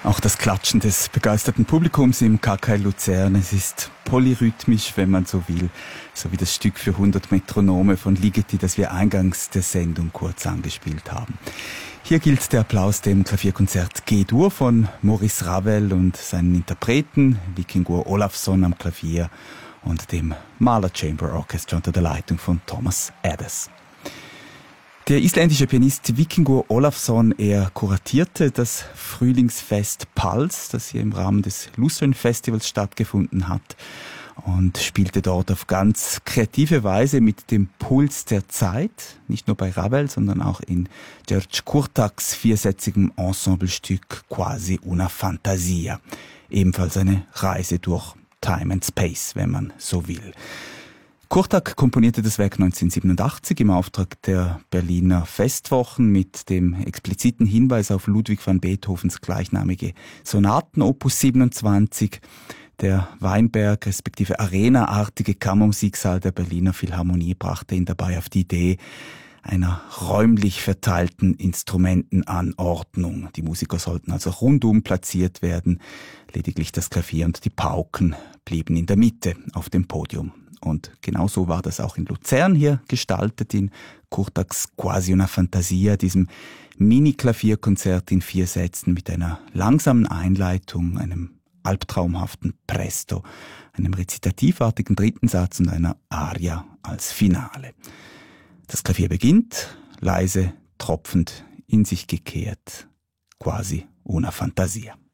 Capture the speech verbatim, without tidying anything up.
Auch das Klatschen des begeisterten Publikums im K K Luzern, es ist polyrhythmisch, wenn man so will, so wie das Stück für hundert Metronome von Ligeti, das wir eingangs der Sendung kurz angespielt haben. Hier gilt der Applaus dem Klavierkonzert G-Dur von Maurice Ravel und seinen Interpreten Vikingur Olafsson am Klavier und dem Mahler Chamber Orchestra unter der Leitung von Thomas Adès. Der isländische Pianist Vikingur Olafsson, er kuratierte das Frühlingsfest Pulse, das hier im Rahmen des Lucerne Festivals stattgefunden hat, und spielte dort auf ganz kreative Weise mit dem Puls der Zeit, nicht nur bei Ravel, sondern auch in György Kurtáks viersätzigem Ensemblestück Quasi una fantasia. Ebenfalls eine Reise durch Time and Space, wenn man so will. Kurták komponierte das Werk neunzehnhundertsiebenundachtzig im Auftrag der Berliner Festwochen mit dem expliziten Hinweis auf Ludwig van Beethovens gleichnamige Sonaten Opus siebenundzwanzig. Der Weinberg respektive Arena-artige Kammermusiksaal der Berliner Philharmonie brachte ihn dabei auf die Idee einer räumlich verteilten Instrumentenanordnung. Die Musiker sollten also rundum platziert werden. Lediglich das Klavier und die Pauken blieben in der Mitte auf dem Podium. Und genauso war das auch in Luzern hier gestaltet, in Kurtáks Quasi una fantasia, diesem Mini-Klavierkonzert in vier Sätzen mit einer langsamen Einleitung, einem albtraumhaften Presto, einem rezitativartigen dritten Satz und einer Aria als Finale. Das Klavier beginnt, leise, tropfend, in sich gekehrt, Quasi una fantasia.